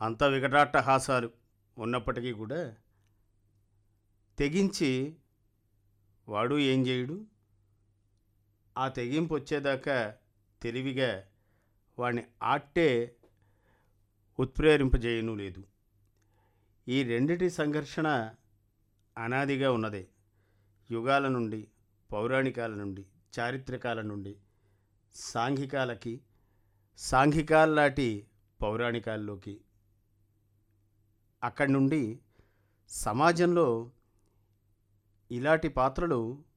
అంత వికటాట్టహాసాలు ఉన్నప్పటికీ కూడా తెగించి వాడు ఏం చేయడు. ఆ తెగింపు వచ్చేదాకా తెలివిగా వాడిని ఆట్టే ఉత్ప్రేరింపజేయను లేదు. ఈ రెండిటి సంఘర్షణ అనాదిగా ఉన్నదే. యుగాల నుండి, పౌరాణికాల నుండి, చారిత్రకాల నుండి సాంఘికాలకి, సాంఘికాల్లాటి పౌరాణికాల్లోకి, అక్కడి నుండి సమాజంలో ఇలాంటి పాత్రలు